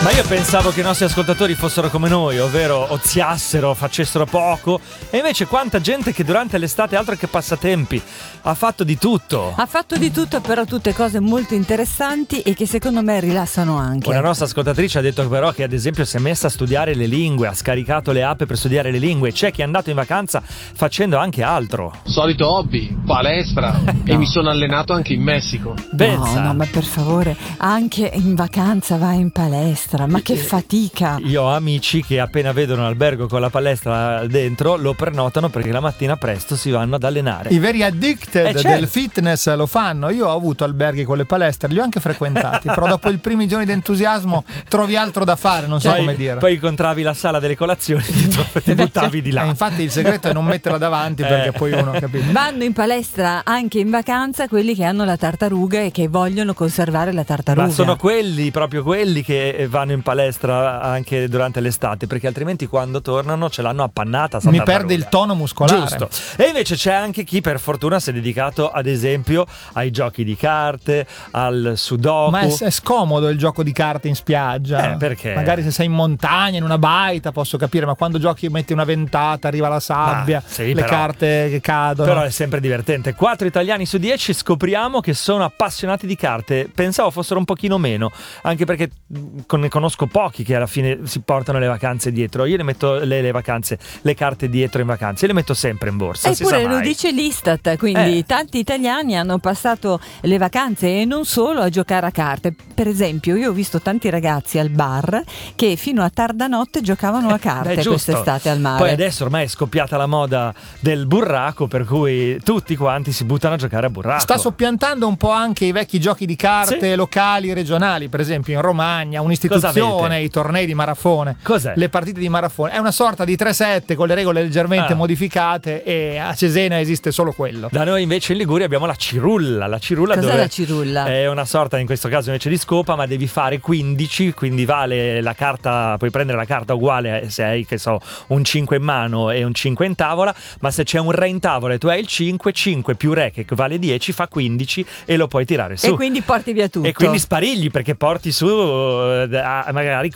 Ma io pensavo che i nostri ascoltatori fossero come noi, ovvero oziassero, facessero poco, e invece quanta gente che durante l'estate, altro che passatempi, ha fatto di tutto. Ha fatto di tutto, però tutte cose molto interessanti e che secondo me rilassano anche. Una nostra ascoltatrice ha detto però che ad esempio si è messa a studiare le lingue, ha scaricato le app per studiare le lingue. C'è chi è andato in vacanza facendo anche altro. Solito hobby, palestra, e mi sono allenato anche in Messico. No, ma per favore, anche in vacanza vai in palestra. Ma che fatica! Io ho amici che appena vedono l'albergo con la palestra dentro lo prenotano perché la mattina presto si vanno ad allenare. I veri addicted certo. del fitness lo fanno. Io ho avuto alberghi con le palestre, li ho anche frequentati, però dopo i primi giorni di entusiasmo trovi altro da fare, non so come dire. Poi incontravi la sala delle colazioni e ti buttavi di là. Infatti il segreto è non metterla davanti perché poi uno capisce. Vanno in palestra anche in vacanza quelli che hanno la tartaruga e che vogliono conservare la tartaruga. Ma sono proprio quelli che vanno in palestra anche durante l'estate, perché altrimenti quando tornano ce l'hanno appannata. Mi perde il tono muscolare. Giusto. E invece c'è anche chi per fortuna si è dedicato ad esempio ai giochi di carte, al sudoku. Ma è scomodo il gioco di carte in spiaggia. Perché? Magari se sei in montagna, in una baita, posso capire, ma quando giochi metti una ventata, arriva la sabbia, carte che cadono. Però è sempre divertente. 4 italiani su 10 scopriamo che sono appassionati di carte. Pensavo fossero un pochino meno, anche perché ne conosco pochi che alla fine si portano le vacanze dietro. Io le metto le carte dietro in vacanze, le metto sempre in borsa. Eppure lo dice l'Istat, quindi tanti italiani hanno passato le vacanze e non solo a giocare a carte. Per esempio io ho visto tanti ragazzi al bar che fino a tarda notte giocavano a carte quest'estate al mare. Poi adesso ormai è scoppiata la moda del burraco, per cui tutti quanti si buttano a giocare a burraco. Sta soppiantando un po' anche i vecchi giochi di carte locali, regionali, per esempio in Romagna, un'istituzione, i tornei di Marafone. Cos'è? Le partite di Marafone. È una sorta di 3-7 con le regole leggermente modificate, e a Cesena esiste solo quello. Da noi invece in Liguria abbiamo la cirulla. Cos'è la cirulla? È una sorta, in questo caso invece di scopa, ma devi fare 15, quindi vale la carta, puoi prendere la carta uguale se hai, che so, un 5 in mano e un 5 in tavola, ma se c'è un re in tavola e tu hai il 5 più re che vale 10 fa 15 e lo puoi tirare su. E quindi porti via tutto. E quindi sparigli perché porti su magari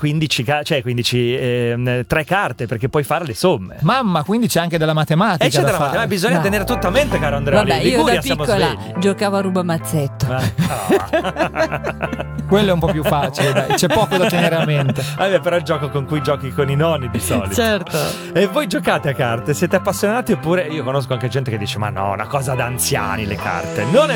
3 carte, perché puoi fare le somme. Mamma, quindi c'è anche della matematica. E c'è della matematica, bisogna tenere tutto a mente, caro Andrea. Vabbè, io da piccola giocavo a rubamazzetto. Quello è un po' più facile, dai. C'è poco da tenere a mente. Vabbè, però è il gioco con cui giochi con i nonni di solito. Certo. E voi giocate a carte? Siete appassionati? Oppure io conosco anche gente che dice: ma no, una cosa da anziani le carte. Non è